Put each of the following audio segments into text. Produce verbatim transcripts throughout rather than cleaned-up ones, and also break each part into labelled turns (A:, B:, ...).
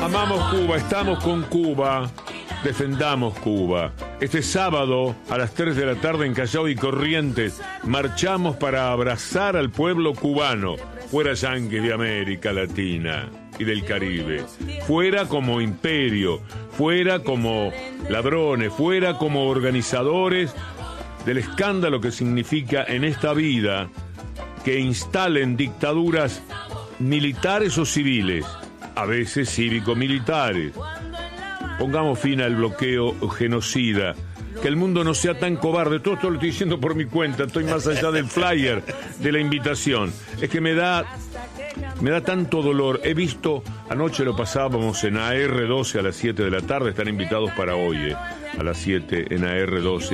A: Amamos Cuba, estamos con Cuba, defendamos Cuba. Este sábado a las tres de la tarde en Callao y Corrientes marchamos para abrazar al pueblo cubano, fuera yanquis de América Latina y del Caribe, fuera como imperio, fuera como ladrones, fuera como organizadores del escándalo que significa en esta vida que instalen dictaduras militares o civiles, a veces cívico-militares. Pongamos fin al bloqueo genocida, que el mundo no sea tan cobarde. Todo esto lo estoy diciendo por mi cuenta, estoy más allá del flyer, de la invitación. Es que me da, me da tanto dolor. He visto, anoche lo pasábamos en A R doce a las siete de la tarde, están invitados para hoy, eh, a las siete en A R doce.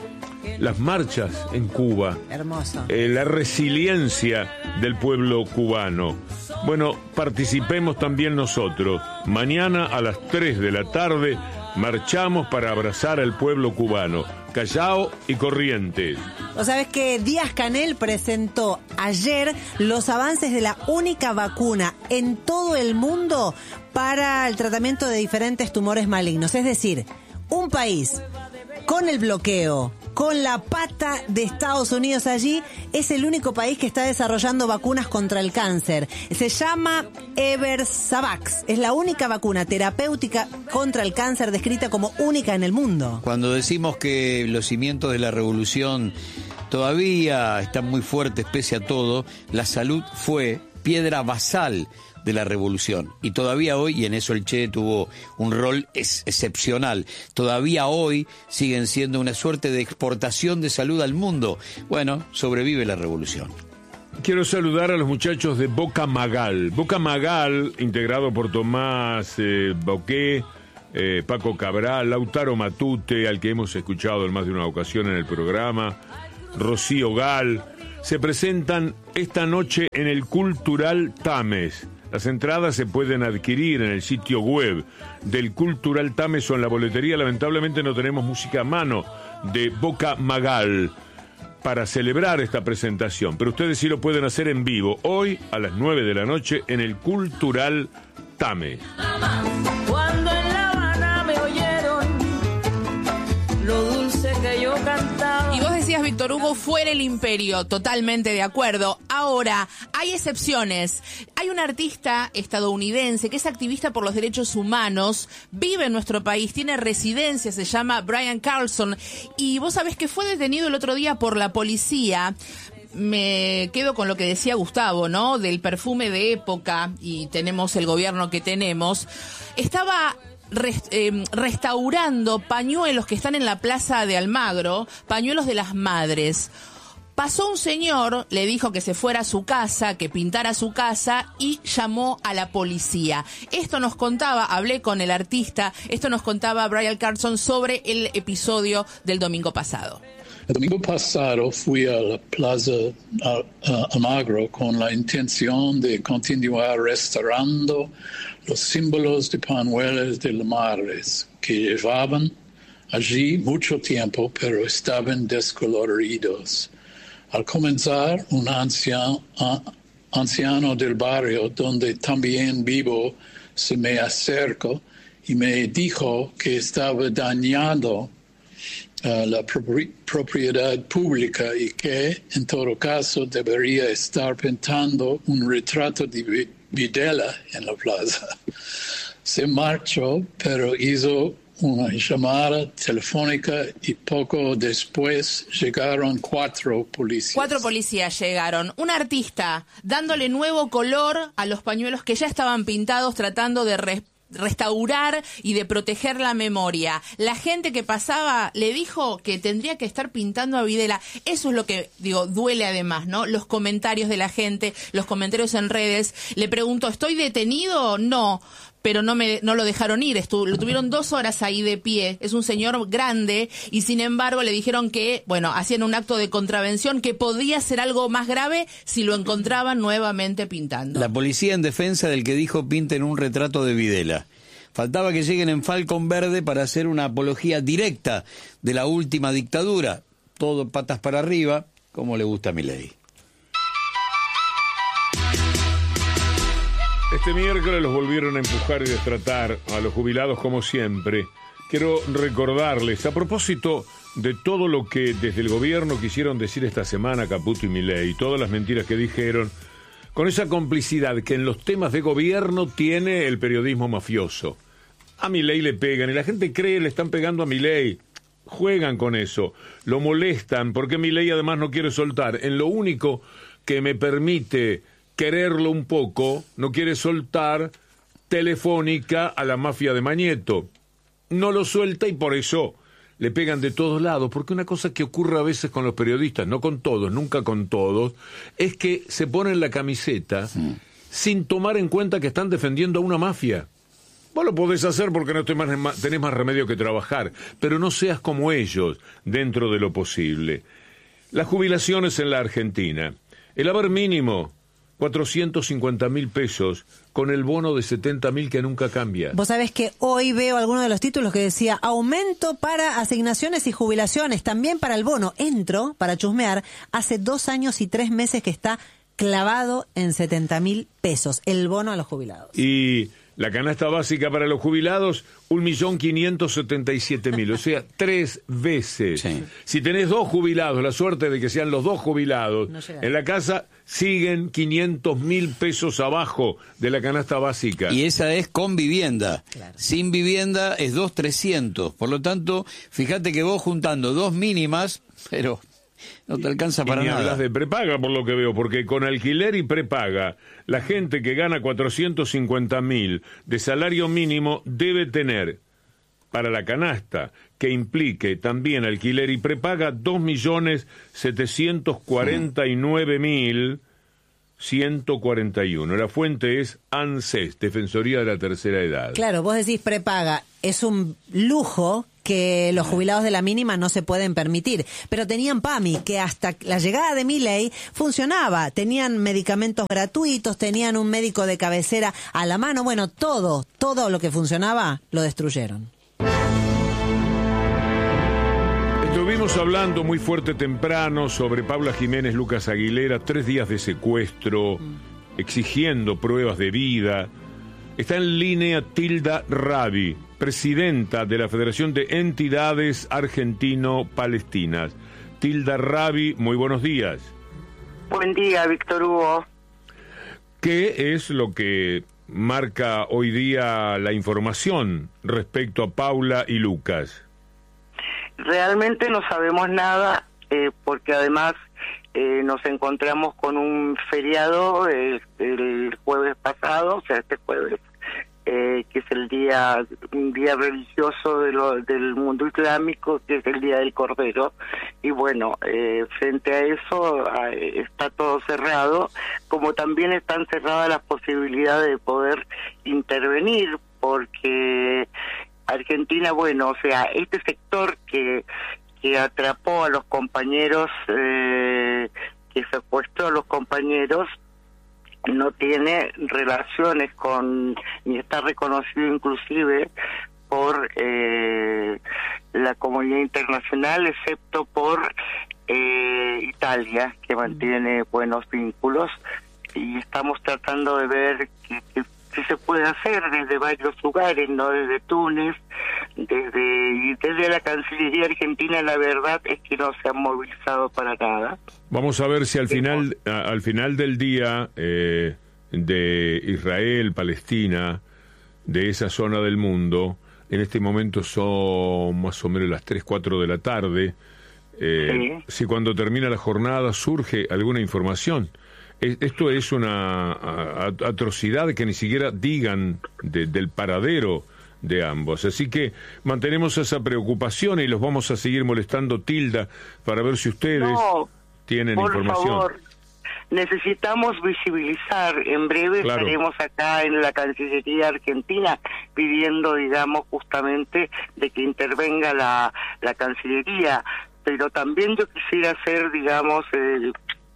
A: Las marchas en Cuba,
B: hermoso,
A: eh, la resiliencia del pueblo cubano. Bueno, participemos también nosotros. Mañana a las tres de la tarde marchamos para abrazar al pueblo cubano, Callao y Corrientes.
B: Vos sabés que Díaz-Canel presentó ayer los avances de la única vacuna en todo el mundo para el tratamiento de diferentes tumores malignos. Es decir, un país con el bloqueo, con la pata de Estados Unidos allí, es el único país que está desarrollando vacunas contra el cáncer. Se llama Eversavax. Es la única vacuna terapéutica contra el cáncer descrita como única en el mundo.
C: Cuando decimos que los cimientos de la revolución todavía están muy fuertes pese a todo, la salud fue piedra basal de la revolución. Y todavía hoy, y en eso el Che tuvo un rol ex- excepcional, todavía hoy siguen siendo una suerte de exportación de salud al mundo. Bueno, sobrevive la revolución.
A: Quiero saludar a los muchachos de Boca Magal. Boca Magal, integrado por Tomás eh, Boqué, eh, Paco Cabral, Lautaro Matute, al que hemos escuchado en más de una ocasión en el programa, Rocío Gal, se presentan esta noche en el Cultural Tames. Las entradas se pueden adquirir en el sitio web del Cultural Tames o en la boletería. Lamentablemente no tenemos música a mano de Boca Magal para celebrar esta presentación, pero ustedes sí lo pueden hacer en vivo hoy a las nueve de la noche en el Cultural Tames.
D: Cuando en La Habana me oyeron lo dulce que yo cantaba.
E: Y vos decías, Víctor Hugo, fuera el imperio, totalmente de acuerdo. Ahora, hay excepciones. Hay un artista estadounidense que es activista por los derechos humanos, vive en nuestro país, tiene residencia, se llama Bryan Carlson, y vos sabés que fue detenido el otro día por la policía. Me quedo con lo que decía Gustavo, ¿no? Del perfume de época, y tenemos el gobierno que tenemos. Estaba Rest, eh, restaurando pañuelos que están en la plaza de Almagro, pañuelos de las madres. Pasó un señor, le dijo que se fuera a su casa, que pintara su casa, y llamó a la policía. Esto nos contaba, hablé con el artista, esto nos contaba Bryan Carlson sobre el episodio del domingo pasado.
F: El domingo pasado fui a la Plaza Almagro con la intención de continuar restaurando los símbolos de pañuelos de las madres que llevaban allí mucho tiempo, pero estaban descoloridos. Al comenzar, un anciano, anciano del barrio donde también vivo se me acercó y me dijo que estaba dañando Uh, la propri- propiedad pública y que, en todo caso, debería estar pintando un retrato de Videla en la plaza. Se marchó, pero hizo una llamada telefónica y poco después llegaron cuatro policías.
E: Cuatro policías llegaron. Un artista dándole nuevo color a los pañuelos que ya estaban pintados, tratando de re- restaurar y de proteger la memoria. La gente que pasaba le dijo que tendría que estar pintando a Videla. Eso es lo que, digo, duele además, ¿no? Los comentarios de la gente, los comentarios en redes. Le pregunto, ¿estoy detenido? No. Pero no me no lo dejaron ir, estuvo, lo tuvieron dos horas ahí de pie, es un señor grande, y sin embargo le dijeron que, bueno, hacían un acto de contravención, que podía ser algo más grave si lo encontraban nuevamente pintando.
C: La policía en defensa del que dijo pinten un retrato de Videla. Faltaba que lleguen en Falcon Verde para hacer una apología directa de la última dictadura. Todo patas para arriba, como le gusta a Milei.
A: Este miércoles los volvieron a empujar y destratar a los jubilados como siempre. Quiero recordarles, a propósito de todo lo que desde el gobierno quisieron decir esta semana Caputo y Milei, todas las mentiras que dijeron, con esa complicidad que en los temas de gobierno tiene el periodismo mafioso. A Milei le pegan y la gente cree le están pegando a Milei. Juegan con eso, lo molestan porque Milei además no quiere soltar. En lo único que me permite quererlo un poco, no quiere soltar Telefónica a la mafia de Mañeto. No lo suelta y por eso le pegan de todos lados, porque una cosa que ocurre a veces con los periodistas, no con todos, nunca con todos, es que se ponen la camiseta sí. sin tomar en cuenta que están defendiendo a una mafia. Vos lo podés hacer porque no más, tenés más remedio que trabajar, pero no seas como ellos dentro de lo posible. Las jubilaciones en la Argentina. El haber mínimo, cuatrocientos cincuenta mil pesos, con el bono de setenta mil que nunca cambia.
B: Vos sabés que hoy veo algunos de los títulos que decía aumento para asignaciones y jubilaciones, también para el bono. Entro para chusmear, hace dos años y tres meses que está clavado en setenta mil pesos, el bono a los jubilados.
A: Y la canasta básica para los jubilados, un millón quinientos setenta y siete mil, o sea, tres veces. Sí. Si tenés dos jubilados, la suerte de que sean los dos jubilados, no en la casa siguen quinientos mil pesos abajo de la canasta básica.
C: Y esa es con vivienda. Claro. Sin vivienda es dos trescientos. Por lo tanto, fíjate que vos juntando dos mínimas, pero no te alcanza para
A: y ni
C: nada.
A: Hablas de prepaga por lo que veo, porque con alquiler y prepaga, la gente que gana cuatrocientos cincuenta mil de salario mínimo debe tener para la canasta que implique también alquiler y prepaga dos millones setecientos cuarenta y nueve mil ciento cuarenta y uno. La fuente es ANSES, Defensoría de la Tercera Edad.
B: Claro, vos decís prepaga, es un lujo que los jubilados de la mínima no se pueden permitir, pero tenían PAMI, que hasta la llegada de Milei funcionaba, tenían medicamentos gratuitos, tenían un médico de cabecera a la mano, bueno, todo, todo lo que funcionaba lo destruyeron.
A: Estuvimos hablando muy fuerte temprano sobre Paula Jiménez, Lucas Aguilera, tres días de secuestro, mm. exigiendo pruebas de vida. Está en línea Tilda Rabi, presidenta de la Federación de Entidades Argentino-Palestinas. Tilda Rabi, muy buenos días.
G: Buen día, Víctor Hugo.
A: ¿Qué es lo que marca hoy día la información respecto a Paula y Lucas?
G: Realmente no sabemos nada, eh, porque además eh, nos encontramos con un feriado eh, el jueves pasado, o sea, este jueves, eh, que es el día, un día religioso de lo, del mundo islámico, que es el Día del Cordero, y bueno, eh, frente a eso eh, está todo cerrado, como también están cerradas las posibilidades de poder intervenir, porque Argentina, bueno, o sea, este sector que que atrapó a los compañeros, eh, que secuestró a los compañeros, no tiene relaciones con, ni está reconocido inclusive por eh, la comunidad internacional, excepto por eh, Italia, que mantiene buenos vínculos, y estamos tratando de ver qué, qué, qué se puede hacer desde varios lugares, no desde Túnez, desde y desde la Cancillería Argentina. La verdad es que no se han movilizado para nada.
A: Vamos a ver si al final a, al final del día eh, de Israel, Palestina, de esa zona del mundo, en este momento son más o menos las tres, cuatro de la tarde, eh, sí. si cuando termina la jornada surge alguna información. Esto es una atrocidad que ni siquiera digan de, del paradero de ambos. Así que mantenemos esa preocupación y los vamos a seguir molestando, Tilda, para ver si ustedes no, tienen
G: por
A: información.
G: Favor, necesitamos visibilizar. En breve claro. estaremos acá en la Cancillería Argentina pidiendo, digamos, justamente de que intervenga la, la Cancillería. Pero también yo quisiera hacer, digamos, eh,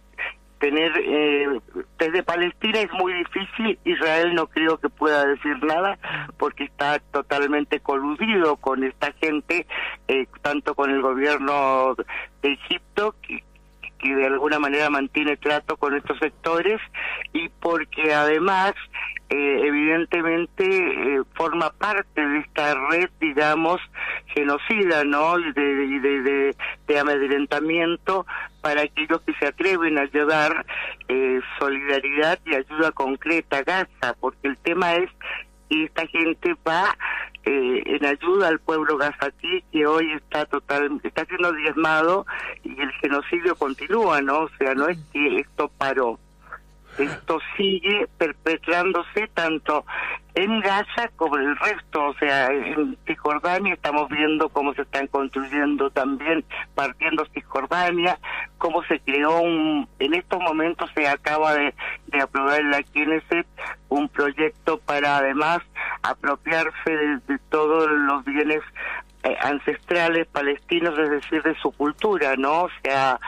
G: tener eh, desde Palestina es muy difícil. Israel no creo que pueda decir nada porque está totalmente coludido con esta gente, eh, tanto con el gobierno de Egipto que, que de alguna manera mantiene trato con estos sectores y porque además eh, evidentemente eh, forma parte de esta red, digamos, genocida, ¿no? Y de, de, de, de, de amedrentamiento para aquellos que se atreven a llevar eh, solidaridad y ayuda concreta a Gaza, porque el tema es que esta gente va eh, en ayuda al pueblo gazatí, que hoy está total, está siendo diezmado y el genocidio continúa, ¿no? O sea, no es que esto paró. Esto sigue perpetrándose tanto en Gaza como en el resto, o sea, en Cisjordania estamos viendo cómo se están construyendo también, partiendo Cisjordania, cómo se creó un, en estos momentos se acaba de, de aprobar en la Knesset un proyecto para además apropiarse de, de todos los bienes eh, ancestrales palestinos, es decir, de su cultura, ¿no? O sea,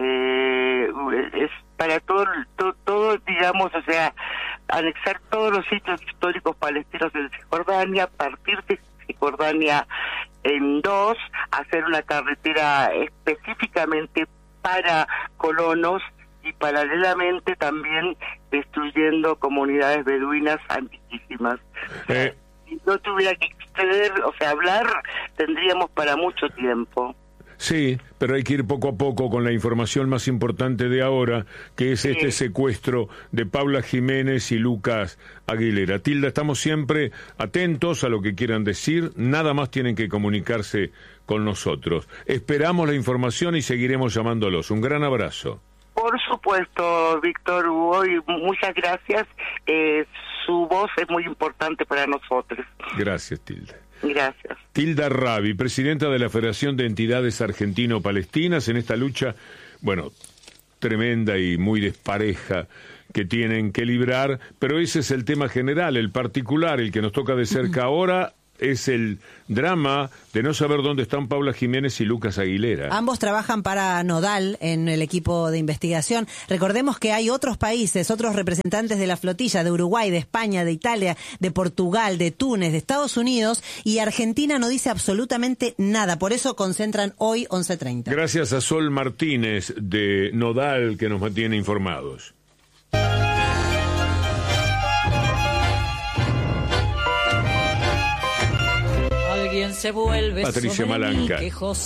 G: eh, es para todo, todo, todo, digamos, o sea, anexar todos los sitios históricos palestinos de Cisjordania, partir de Cisjordania en dos, hacer una carretera específicamente para colonos y paralelamente también destruyendo comunidades beduinas antiquísimas.
A: Eh.
G: Si no tuviera que exceder, o sea, hablar, tendríamos para mucho tiempo.
A: Sí, pero hay que ir poco a poco con la información más importante de ahora, que es sí. este secuestro de Paula Jiménez y Lucas Aguilera. Tilda, estamos siempre atentos a lo que quieran decir, nada más tienen que comunicarse con nosotros. Esperamos la información y seguiremos llamándolos. Un gran abrazo.
G: Por supuesto, Víctor Hugo, y muchas gracias. Eh, su voz es muy importante para nosotros.
A: Gracias, Tilda.
G: Gracias.
A: Tilda Rabi, presidenta de la Federación de Entidades Argentino-Palestinas, en esta lucha, bueno, tremenda y muy despareja que tienen que librar, pero ese es el tema general, el particular, el que nos toca de cerca ahora, es el drama de no saber dónde están Paula Jiménez y Lucas Aguilera.
B: Ambos trabajan para Nodal en el equipo de investigación. Recordemos que hay otros países, otros representantes de la flotilla, de Uruguay, de España, de Italia, de Portugal, de Túnez, de Estados Unidos, y Argentina no dice absolutamente nada. Por eso concentran hoy once treinta.
A: Gracias a Sol Martínez de Nodal, que nos mantiene informados.
D: Alguien se vuelve
A: Patricia Malanca.